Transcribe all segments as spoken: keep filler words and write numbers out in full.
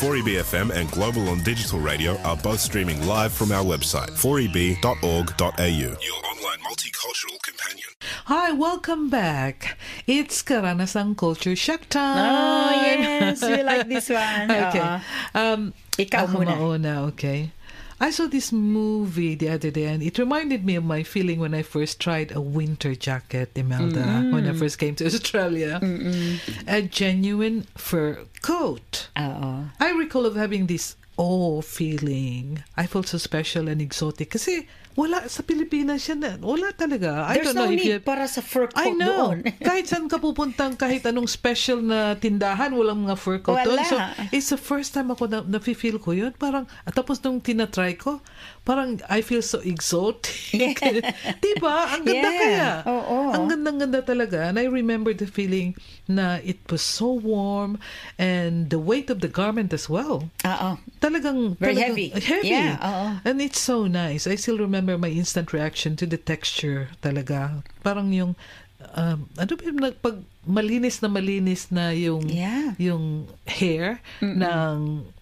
four E B F M and Global on Digital Radio are both streaming live from our website, four e b dot org dot a u. Your online multicultural companion. Hi, welcome back. It's Karanasang Culture Shock time. Oh, yes. You like this one. Okay. Oo. Um, Ikaw ako muna. mauna, okay. I saw this movie the other day and it reminded me of my feeling when I first tried a winter jacket, Imelda, Mm-mm. when I first came to Australia. Mm-mm. A genuine fur coat. Oo. I recall of having this awe feeling. I felt so special and exotic kasi wala sa Pilipinas yan. Wala talaga. I There's don't know no if need you... para sa fur coat I know. doon. Kahit saan ka pupuntang, kahit anong special na tindahan, walang mga fur coat doon. Wala. So, it's the first time ako na, na-feel ko yun. Parang, at tapos nung tinatry ko, parang I feel so exotic. Diba? Ang ganda Yeah. kaya. Oo. Ang gandang-ganda talaga. And I remember the feeling na it was so warm and the weight of the garment as well. Oo. Talagang, Very talagang heavy. heavy. Yeah, oo. And it's so nice. I still remember my instant reaction to the texture talaga. Parang yung, um, ano ba yung nag- pag malinis na malinis na yung, Yeah. yung hair Mm-mm. ng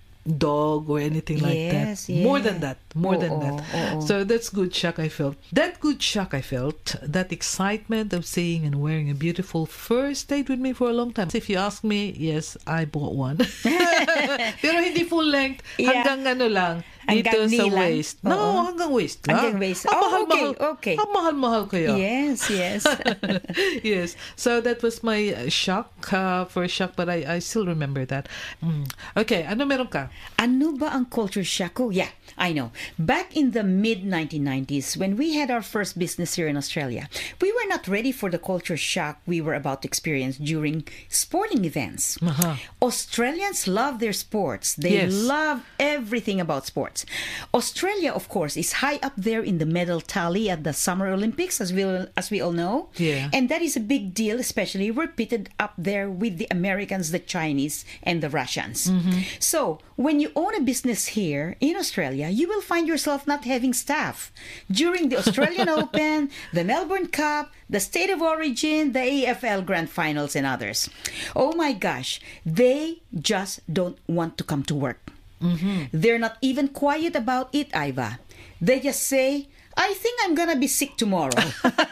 dog or anything like that. Yes, More yeah. than that. More than Oo, that. oo. So that's good shock I felt. That good shock I felt, that excitement of seeing and wearing a beautiful fur stayed with me for a long time. If you ask me, yes, I bought one. Pero hindi full length. Yeah. Hanggang ano lang. Hanggang Dito sa knee lang? waist. No, Oo. hanggang waist lang. Hanggang waist. Ang Oh, mahal-mahal. okay, okay. Ang mahal-mahal kaya. Yes, yes. Yes. So that was my uh, shock, uh, first shock, but I, I still remember that. Mm. Okay, ano meron ka? Ano ba ang culture shock ko? Yeah, I know. Back in the mid nineteen nineties, when we had our first business here in Australia, we were not ready for the culture shock we were about to experience during sporting events. Uh-huh. Australians love their sports. They Yes. love everything about sports. Australia, of course, is high up there in the medal tally at the Summer Olympics, as we as we all know. Yeah. And that is a big deal, especially we're pitted up there with the Americans, the Chinese, and the Russians. So, when you own a business here in Australia, you will find yourself not having staff. During the Australian Open, the Melbourne Cup, the State of Origin, the A F L Grand Finals, and others. Oh my gosh, they just don't want to come to work. They're not even quiet about it, Iva. They just say, I think I'm gonna be sick tomorrow.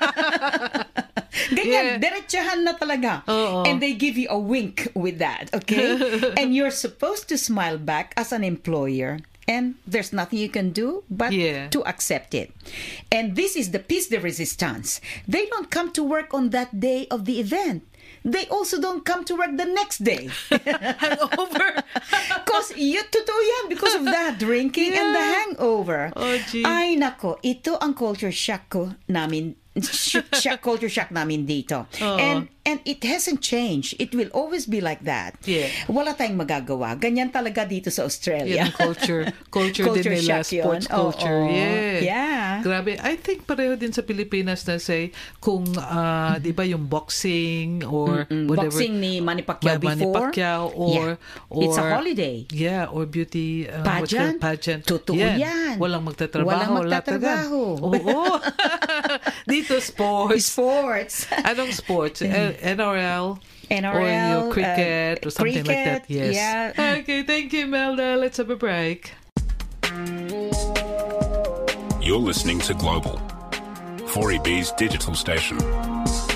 Ganyan, Yeah. diretsahan na talaga. Oo. And they give you a wink with that, okay? And you're supposed to smile back as an employer. And there's nothing you can do but Yeah. to accept it. And this is the piece de resistance. They don't come to work on that day of the event. They also don't come to work the next day. Hangover. Because yun, totoo yan because of that drinking and the Yeah. hangover. Oh, gee. Ay, nako. Ito ang culture shock ko namin. sh- shock, culture shock namin dito. Oo. And and it hasn't changed. It will always be like that. Yeah. Wala tayong magagawa. Ganyan talaga dito sa Australia. Yan ang culture. Culture, Culture din nila. shock yun. Sports culture. Oo. Yeah. Yeah. Grabe. I think pareho din sa Pilipinas na say, kung, ah, di ba yung boxing or Mm, whatever. boxing ni Manny Pacquiao Yeah, Manny before. Pacquiao or, Yeah. or It's a holiday. Yeah, or beauty uh, what's called Pageant? pageant. Totoo yan. Walang magtatrabaho. Walang lahat agad. magtatrabaho. Oo. Dito sports. Sports. Anong sports? Uh, N R L? N R L, Or your cricket uh, or something like that. cricket, Yes. yeah. Okay, thank you, Melda. Let's have a break. You're listening to Global, four E B's digital station.